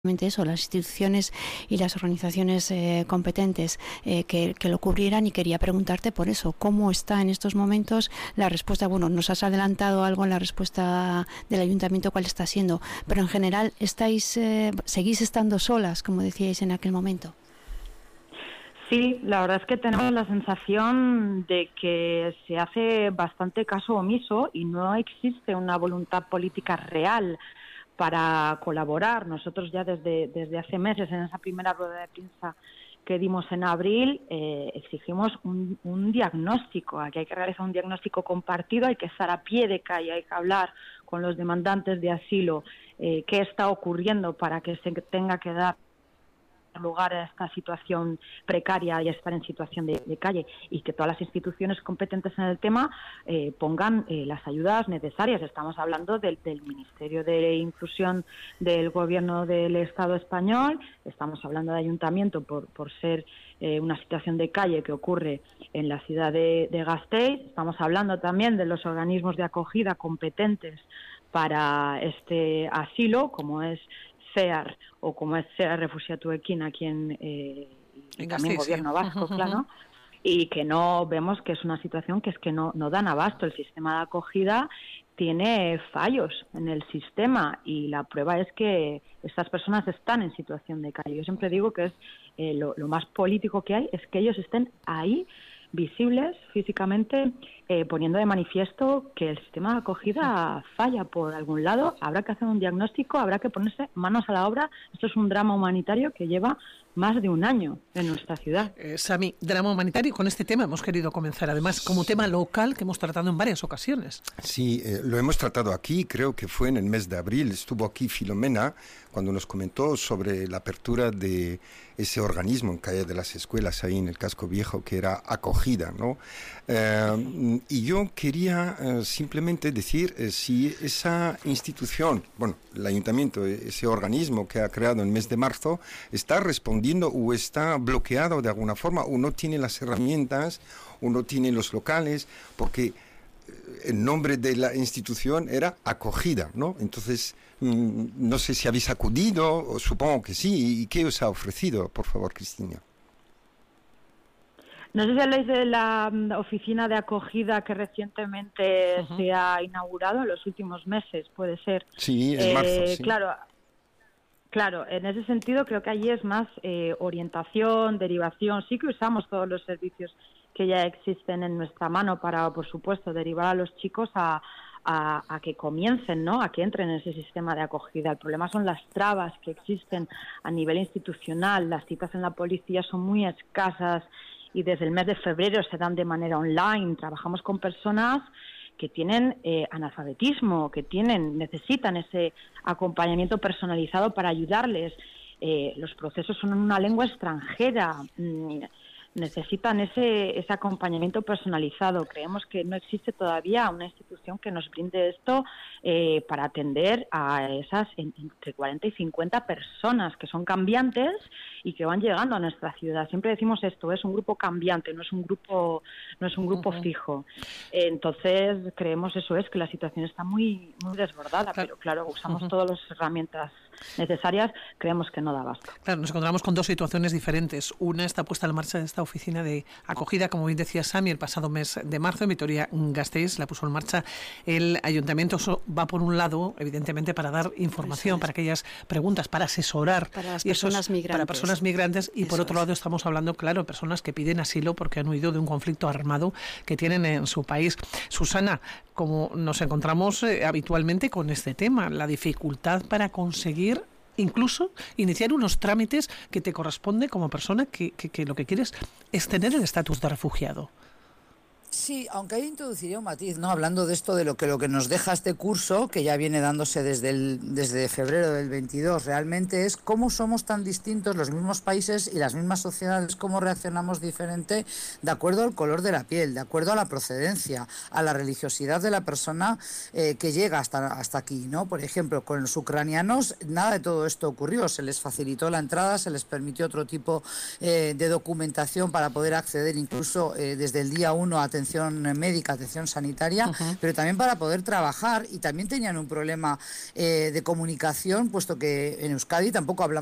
eso, las instituciones y las organizaciones competentes que lo cubrieran, y quería preguntarte por eso, ¿cómo está en estos momentos la respuesta? Bueno, nos has adelantado algo en la respuesta del ayuntamiento, cuál está siendo, pero en general seguís estando solas, como decíais en aquel momento. Sí, la verdad es que tenemos la sensación de que se hace bastante caso omiso y no existe una voluntad política real para colaborar. Nosotros ya desde hace meses, en esa primera rueda de prensa que dimos en abril, exigimos un diagnóstico. Aquí hay que realizar un diagnóstico compartido, hay que estar a pie de calle, hay que hablar con los demandantes de asilo, qué está ocurriendo para que se tenga que dar lugar a esta situación precaria y a estar en situación de calle, y que todas las instituciones competentes en el tema pongan las ayudas necesarias. Estamos hablando del Ministerio de Inclusión del Gobierno del Estado español, estamos hablando de ayuntamiento por ser una situación de calle que ocurre en la ciudad de Gasteiz, estamos hablando también de los organismos de acogida competentes para este asilo, como es CEAR o como es CEAR Refuxiatuekin aquí en también Gobierno vasco, claro, y que no vemos que es una situación que es que no dan abasto. El sistema de acogida tiene fallos en el sistema y la prueba es que estas personas están en situación de calle. Yo siempre digo que es lo más político que hay es que ellos estén ahí, visibles físicamente, poniendo de manifiesto que el sistema de acogida falla por algún lado. Habrá que hacer un diagnóstico, habrá que ponerse manos a la obra. Esto es un drama humanitario que lleva más de un año en nuestra ciudad. Sami, drama humanitario, con este tema hemos querido comenzar, además, como tema local que hemos tratado en varias ocasiones. Sí, lo hemos tratado aquí, creo que fue en el mes de abril, estuvo aquí Filomena cuando nos comentó sobre la apertura de ese organismo en Calle de las Escuelas, ahí en el Casco Viejo, que era acogida, ¿no? Y yo quería simplemente decir si esa institución, bueno, el ayuntamiento, ese organismo que ha creado en el mes de marzo, está respondiendo o está bloqueado de alguna forma, o no tiene las herramientas, o no tiene los locales, porque el nombre de la institución era acogida, ¿no? Entonces, no sé si habéis acudido, o supongo que sí. ¿Y qué os ha ofrecido, por favor, Cristina? No sé si habláis de la oficina de acogida que recientemente se ha inaugurado en los últimos meses, puede ser. Sí, en marzo, sí. Claro, en ese sentido creo que allí es más orientación, derivación. Sí que usamos todos los servicios que ya existen en nuestra mano para, por supuesto, derivar a los chicos a que comiencen, ¿no? A que entren en ese sistema de acogida. El problema son las trabas que existen a nivel institucional. Las citas en la policía son muy escasas y desde el mes de febrero se dan de manera online. Trabajamos con personas que tienen analfabetismo, que necesitan ese acompañamiento personalizado para ayudarles. Los procesos son en una lengua extranjera. Necesitan ese acompañamiento personalizado. Creemos que no existe todavía una institución que nos brinde esto para atender a esas entre 40 y 50 personas que son cambiantes y que van llegando a nuestra ciudad. Siempre decimos esto, es un grupo cambiante, no es un grupo fijo. Entonces creemos que la situación está muy desbordada, pero claro, usamos todas las herramientas necesarias, creemos que no da abasto. Claro, nos encontramos con dos situaciones diferentes. Una está puesta en marcha de esta oficina de acogida, como bien decía Sami, el pasado mes de marzo en Vitoria-Gasteiz la puso en marcha el ayuntamiento. Eso va por un lado, evidentemente, para dar información, para aquellas preguntas, para asesorar para las personas migrantes. Para personas migrantes, y por otro lado estamos hablando, claro, de personas que piden asilo porque han huido de un conflicto armado que tienen en su país. Susana, como nos encontramos habitualmente con este tema, la dificultad para conseguir incluso iniciar unos trámites que te corresponde como persona que lo que quieres es tener el estatus de refugiado. Sí, aunque ahí introduciría un matiz, ¿no? Hablando de esto, de lo que nos deja este curso, que ya viene dándose desde febrero del 22, realmente es cómo somos tan distintos los mismos países y las mismas sociedades, cómo reaccionamos diferente de acuerdo al color de la piel, de acuerdo a la procedencia, a la religiosidad de la persona que llega hasta aquí, ¿no? Por ejemplo, con los ucranianos nada de todo esto ocurrió, se les facilitó la entrada, se les permitió otro tipo de documentación para poder acceder incluso desde el día 1 a atención médica, atención sanitaria, pero también para poder trabajar, y también tenían un problema de comunicación, puesto que en Euskadi tampoco hablamos